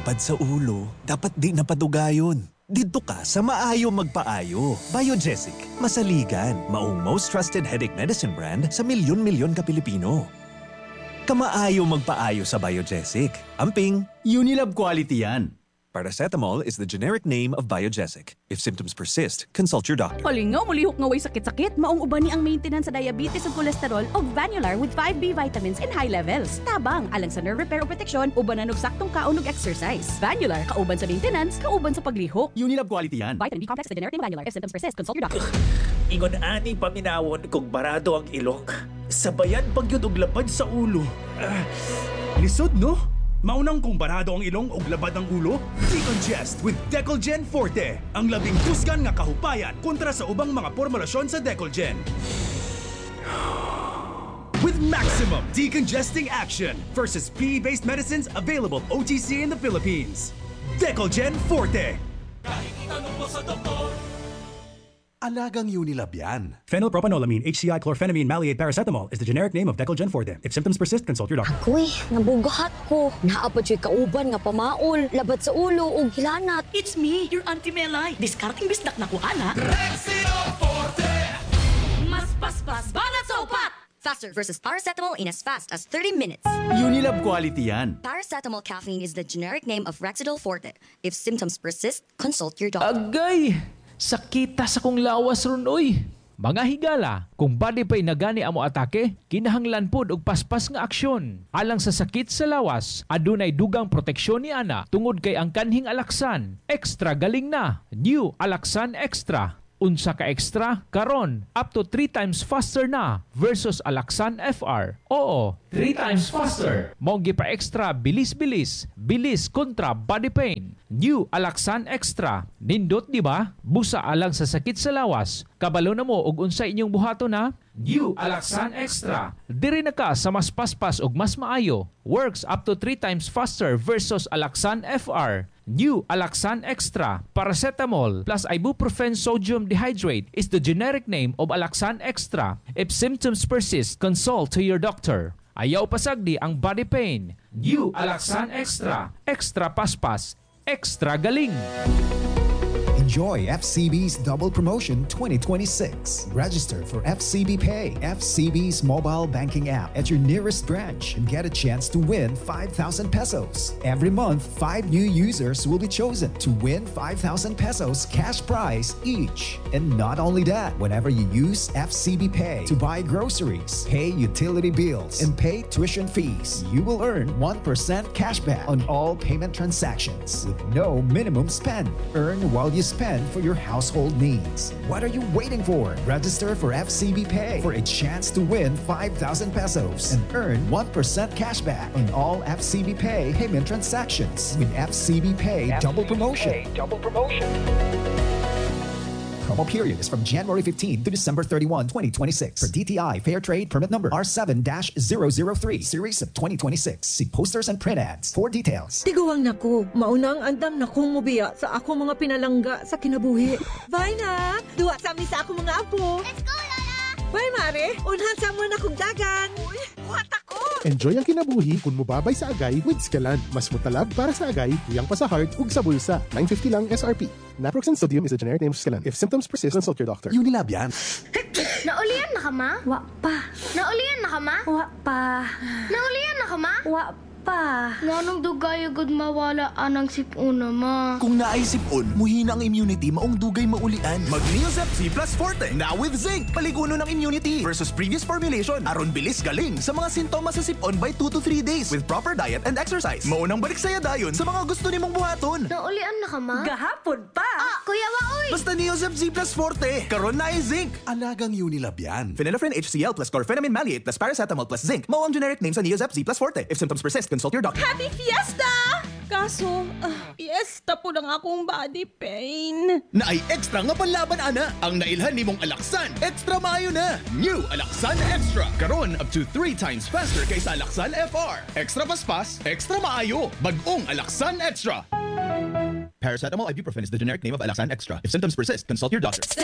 Labad sa ulo, dapat di napadugayon. Dito ka sa maayo magpaayo. Biogesic, masaligan, maong most trusted headache medicine brand sa milyon-milyon ka Pilipino. Kamaayo magpaayo sa Biogesic. Amping, Unilab quality yan. paracetamol is the generic name of Biogesic. If symptoms persist, consult your doctor. Palingaw, mulihok nga way sakit-sakit. Maong uban ni ang maintenance sa diabetes ug kolesterol og Vanular with 5B vitamins in high levels. Tabang, alang sa nerve repair o protection, ubanan og saktong kaon ug exercise. Vanular, kauban sa maintenance, kauban sa paglihok. Unilab quality yan. Vitamin B complex, the generic name Vanular. If symptoms persist, consult your doctor. Ingon ani paminawon kung barado ang ilong. Sabayan pagyud og lapad sa ulo. Lisod, no? Maunang kumparado ang ilong ug labad ang ulo? Decongest with Decolgen Forte. Ang labing tusgan nga kahupayan kontra sa ubang mga formulasyon sa Decolgen. With maximum decongesting action versus PE-based medicines available OTC in the Philippines. Decolgen Forte. Alagang Unilab yan. Phenylpropanolamine, HCI chlorphenamine maleate paracetamol is the generic name of Decolgen Forte. If symptoms persist, consult your doctor. Agoy, nabugahat ko. Naapad siya kauban nga pamaol, labad sa ulo ug hilanat. It's me, your Auntie Melay. Discarding bisdak na ko, ana. Mas paspas, banat sa upat! Faster versus paracetamol in as fast as 30 minutes. Unilab quality yan. Paracetamol caffeine is the generic name of Rexidol Forte. If symptoms persist, consult your doctor. Agay! Sakita sa kong lawas ron, oy! Mga higala, kung body pa'y nagani amo atake, kinahanglan pod og paspas nga aksyon. Alang sa sakit sa lawas, adunay dugang proteksyon ni ana tungod kay ang kanhing Alaxan. Extra galing na. New Alaxan Extra. Unsa ka extra? Karon, up to 3 times faster na versus Alaxan FR. Oo, 3 times faster. Monggi pa extra, bilis-bilis. Bilis kontra body pain. New Alaxan Extra. Nindot di ba? Busa alang sa sakit sa lawas. Kabalo na mo og unsa inyong buhato na? New Alaxan Extra. Diri na ka sa mas paspas og mas maayo. Works up to 3 times faster versus Alaxan FR. New Alaxan Extra. Paracetamol plus ibuprofen sodium dehydrate is the generic name of Alaxan Extra. If symptoms persist, consult to your doctor. Ayaw pasagdi ang body pain. New Alaxan Extra. Extra paspas. Extra galing. Enjoy FCB's Double Promotion 2026. Register for FCB Pay, FCB's mobile banking app at your nearest branch and get a chance to win 5,000 pesos. Every month, 5 new users will be chosen to win 5,000 pesos cash prize each. And not only that, whenever you use FCB Pay to buy groceries, pay utility bills, and pay tuition fees, you will earn 1% cashback on all payment transactions with no minimum spend. Earn while you spend for your household needs. What are you waiting for? Register for FCB Pay for a chance to win 5,000 pesos and earn 1% cashback on all FCB Pay payment transactions with FCB Pay Double Promotion. Promo period is from January 15 to December 31, 2026. For DTI Fair Trade Permit Number R7-003 Series of 2026. See posters and print ads for details. Tiguang nako, maunang andam na kong mubiya sa ako mga pinalangga sa kinabuhi. Bye na! Duwa sa amin sa ako mga apo. Let's go, Lola! Bye, Mare! Unhan sa mo na kong dagan. Uy, buhat ako! Enjoy ang kinabuhi kung mubabay sa agay with Scalan. Mas mutalab para sa agay, tuyang pa sa heart ug sa bulsa. 950 lang SRP. Naproxen sodium is a generic name of Scalan. If symptoms persist, consult your doctor. Unilab yan. Naulian na ka, ma? Wa pa. Naulian na ka, ma? Wa pa. Naulian na ka, ma? Wa pa. Nganong dugay agad mawala anang sipuna, ma? Kung naay sipon, muhina ang immunity maong dugay maulian. Mag-Neosep C Plus Forte, now with zinc. Paliguno ng immunity versus previous formulation. Aron bilis galing sa mga sintomas sa sipon by 2 to 3 days with proper diet and exercise. Maunang balik saya dayon sa mga gusto nimong buhaton. Naulian na ka, ma? Gahapon pa! Kuya Waoy! Basta Neosep C Plus Forte, karon naay zinc. Alagang Unilab yan. Phenylephrine HCl plus chlorphenamine maleate plus paracetamol plus zinc. Mao ang generic name sa Neosep C Plus Forte. If symptoms persist, consult your doctor. Happy Fiesta! Kaso, fiesta po lang akong body pain. Na ay extra nga panlaban ana. Ang nailhan nimong Alaxan, extra maayo na. New Alaxan Extra. Karon up to 3 times faster kaysa Alaxan FR. Extra paspas, extra maayo. Bagong Alaxan Extra. Paracetamol ibuprofen is the generic name of Alaxan Extra. If symptoms persist, consult your doctor.